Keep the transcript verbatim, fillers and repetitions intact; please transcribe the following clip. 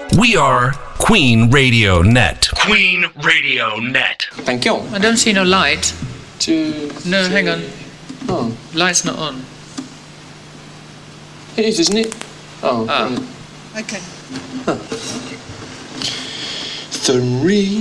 We are Queen Radio Net. Queen Radio Net. Thank you. I don't see no light. Two. No, three. hang on. Oh, Light's not on. it is, isn't it? Oh. Ah. um, Okay. Three.